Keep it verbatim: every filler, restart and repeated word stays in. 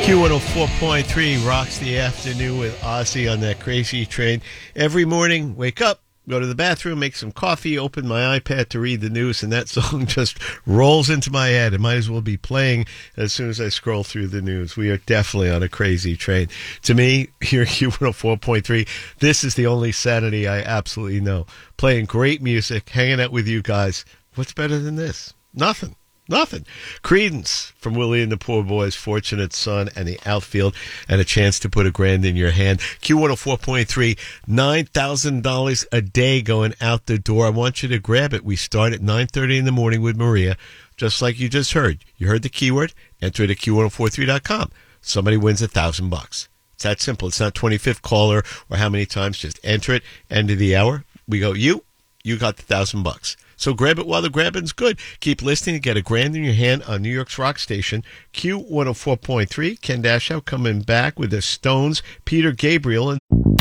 Q one oh four point three rocks the afternoon with Ozzy on that crazy train. Every morning, wake up, go to the bathroom, make some coffee, open my iPad to read the news, and that song just rolls into my head. It might as well be playing as soon as I scroll through the news. We are definitely on a crazy train. To me, here at Q one oh four point three, this is the only Saturday I absolutely know. Playing great music, hanging out with you guys. What's better than this? Nothing. Nothing. Creedence from Willie and the Poor Boys, Fortunate Son, and the Outfield, and a chance to put a grand in your hand. Q one oh four point three, nine thousand dollars a day going out the door. I want you to grab it. We start at nine thirty in the morning with Maria, just like you just heard. You heard the keyword, enter it at Q one oh four three dot com. Somebody wins a thousand bucks. It's that simple. It's not twenty-fifth caller or how many times. Just enter it. End of the hour. We go, you, you got the thousand bucks. So grab it while the grabbing's good. Keep listening to get a grand in your hand on New York's rock station, Q one oh four point three. Ken Dashow coming back with the Stones, Peter Gabriel, and